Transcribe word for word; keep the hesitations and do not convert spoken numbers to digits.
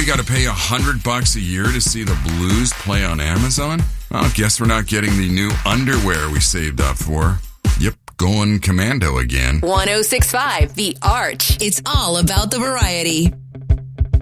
got to pay a hundred bucks a year to see the Blues play on Amazon? Well, guess we're not getting the new underwear we saved up for. Yep, going commando again. one oh six point five The Arch. It's all about the variety.